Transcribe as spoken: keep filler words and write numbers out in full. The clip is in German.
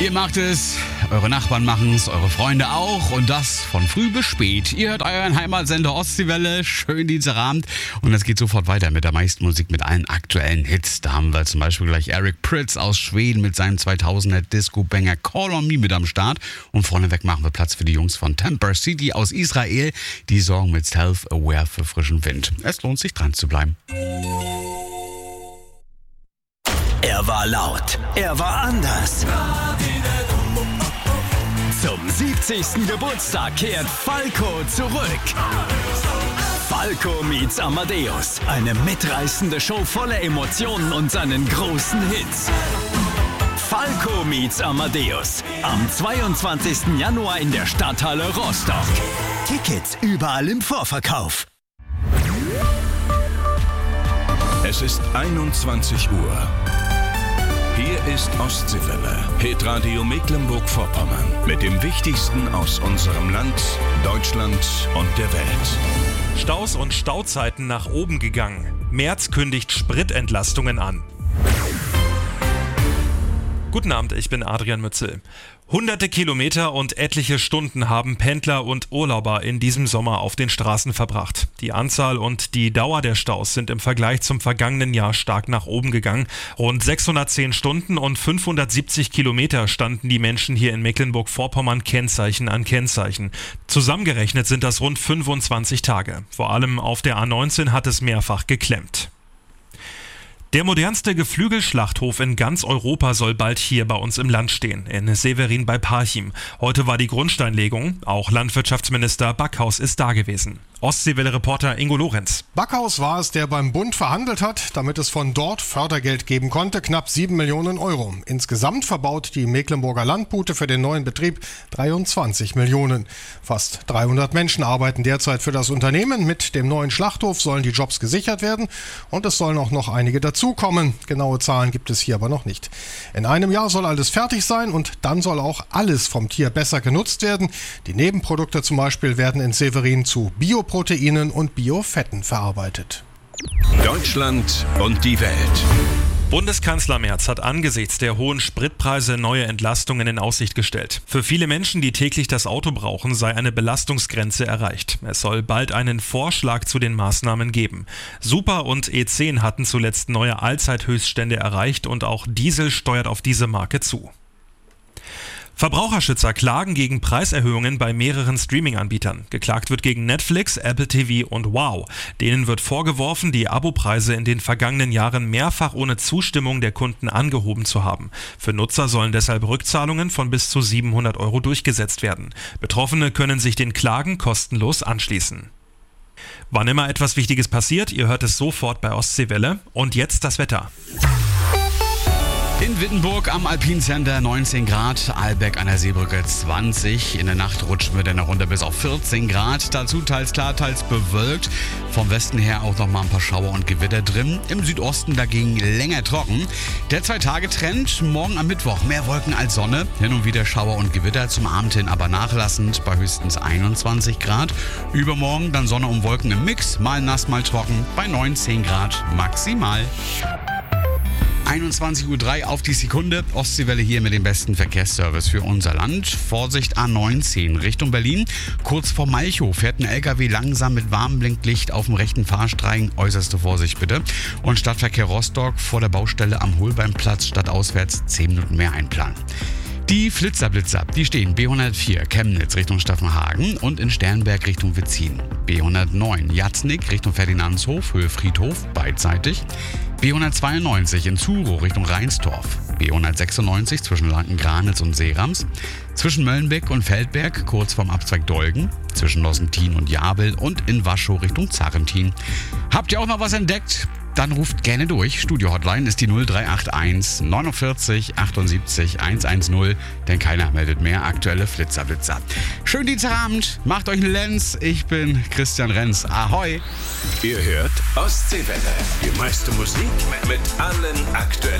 Ihr macht es, eure Nachbarn machen es, eure Freunde auch und das von früh bis spät. Ihr hört euren Heimatsender Ostseewelle, schön Dienstagabend und es geht sofort weiter mit der meisten Musik, mit allen aktuellen Hits. Da haben wir zum Beispiel gleich Eric Prydz aus Schweden mit seinem zweitausender Disco-Banger Call on Me mit am Start und vorneweg machen wir Platz für die Jungs von Temper City aus Israel. Die sorgen mit Self-Aware für frischen Wind. Es lohnt sich dran zu bleiben. Er war laut, er war anders. Zum siebzigsten Geburtstag kehrt Falco zurück. Falco meets Amadeus. Eine mitreißende Show voller Emotionen und seinen großen Hits. Falco meets Amadeus. Am zweiundzwanzigsten Januar in der Stadthalle Rostock. Tickets überall im Vorverkauf. Es ist einundzwanzig Uhr. Hier ist Ostseewelle, Hitradio Mecklenburg-Vorpommern. Mit dem Wichtigsten aus unserem Land, Deutschland und der Welt. Staus und Stauzeiten nach oben gegangen. Merz kündigt Spritentlastungen an. Guten Abend, ich bin Adrian Mützel. Hunderte Kilometer und etliche Stunden haben Pendler und Urlauber in diesem Sommer auf den Straßen verbracht. Die Anzahl und die Dauer der Staus sind im Vergleich zum vergangenen Jahr stark nach oben gegangen. Rund sechshundertzehn Stunden und fünfhundertsiebzig Kilometer standen die Menschen hier in Mecklenburg-Vorpommern Kennzeichen an Kennzeichen. Zusammengerechnet sind das rund fünfundzwanzig Tage. Vor allem auf der A neunzehn hat es mehrfach geklemmt. Der modernste Geflügelschlachthof in ganz Europa soll bald hier bei uns im Land stehen, in Severin bei Parchim. Heute war die Grundsteinlegung. Auch Landwirtschaftsminister Backhaus ist da gewesen. Ostseewelle-Reporter Ingo Lorenz. Backhaus war es, der beim Bund verhandelt hat, damit es von dort Fördergeld geben konnte, knapp sieben Millionen Euro. Insgesamt verbaut die Mecklenburger Landbute für den neuen Betrieb dreiundzwanzig Millionen. Fast dreihundert Menschen arbeiten derzeit für das Unternehmen. Mit dem neuen Schlachthof sollen die Jobs gesichert werden und es sollen auch noch einige dazukommen. Genaue Zahlen gibt es hier aber noch nicht. In einem Jahr soll alles fertig sein und dann soll auch alles vom Tier besser genutzt werden. Die Nebenprodukte zum Beispiel werden in Severin zu Bioproteinen und Biofetten verarbeitet. Deutschland und die Welt. Bundeskanzler Merz hat angesichts der hohen Spritpreise neue Entlastungen in Aussicht gestellt. Für viele Menschen, die täglich das Auto brauchen, sei eine Belastungsgrenze erreicht. Es soll bald einen Vorschlag zu den Maßnahmen geben. Super und E zehn hatten zuletzt neue Allzeithöchststände erreicht und auch Diesel steuert auf diese Marke zu. Verbraucherschützer klagen gegen Preiserhöhungen bei mehreren Streaming-Anbietern. Geklagt wird gegen Netflix, Apple T V und Wow. Denen wird vorgeworfen, die Abopreise in den vergangenen Jahren mehrfach ohne Zustimmung der Kunden angehoben zu haben. Für Nutzer sollen deshalb Rückzahlungen von bis zu siebenhundert Euro durchgesetzt werden. Betroffene können sich den Klagen kostenlos anschließen. Wann immer etwas Wichtiges passiert, ihr hört es sofort bei Ostseewelle. Und jetzt das Wetter. In Wittenburg am Alpine Center neunzehn Grad, Albeck an der Seebrücke zwanzig. In der Nacht rutschen wir dann runter bis auf vierzehn Grad. Dazu teils klar, teils bewölkt. Vom Westen her auch noch mal ein paar Schauer und Gewitter drin. Im Südosten dagegen länger trocken. Der Zwei-Tage-Trend, morgen am Mittwoch mehr Wolken als Sonne. Hin und wieder Schauer und Gewitter, zum Abend hin aber nachlassend bei höchstens einundzwanzig Grad. Übermorgen dann Sonne und Wolken im Mix, mal nass, mal trocken, bei neunzehn Grad maximal. einundzwanzig Uhr drei auf die Sekunde. Ostseewelle hier mit dem besten Verkehrsservice für unser Land. Vorsicht A neunzehn Richtung Berlin. Kurz vor Malchow fährt ein L K W langsam mit warmem Blinklicht auf dem rechten Fahrstreifen. Äußerste Vorsicht bitte. Und Stadtverkehr Rostock vor der Baustelle am Holbeinplatz stadtauswärts zehn Minuten mehr einplanen. Die Flitzerblitzer, die stehen B hundertvier Chemnitz Richtung Staffenhagen und in Sternberg Richtung Wetzin. B hundertneun Jatznick Richtung Ferdinandshof, Höhe Friedhof, beidseitig. B hundertzweiundneunzig in Zuro Richtung Rheinsdorf. B hundertsechsundneunzig zwischen Lanken-Granitz und Seerams. Zwischen Möllenbeck und Feldberg kurz vorm Abzweig Dolgen. Zwischen Lossentin und Jabel und in Waschow Richtung Zarrentin. Habt ihr auch noch was entdeckt? Dann ruft gerne durch. Studio-Hotline ist die null drei acht eins neunundvierzig achtundsiebzig hundertzehn, denn keiner meldet mehr aktuelle Flitzerblitzer. Schönen Dienstagabend, macht euch einen Lenz. Ich bin Christian Renz. Ahoi! Ihr hört Ostseewelle. Die meiste Musik mit allen aktuellen